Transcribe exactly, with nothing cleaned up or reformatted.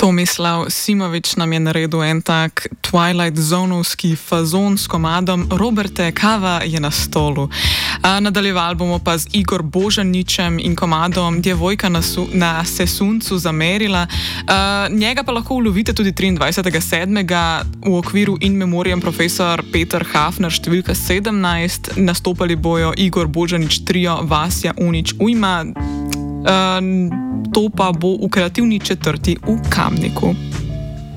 Tomislav Simović nam je naredil en tak Twilight Zonovski fazon s komadom Roberte, kava je na stolu. A, nadaljevali bomo pa z Igor Božaničem in komadom Djevojka na, su, na sesuncu zamerila. A, njega pa lahko ulovite tudi triindvajsetega sedmega v okviru In Memoriam Profesor Peter Hafner številka sedemnajst. Nastopali bojo Igor Božanič trio, Vasja Unič Ujma. A, to pa bo v kreativni četrti v Kamniku.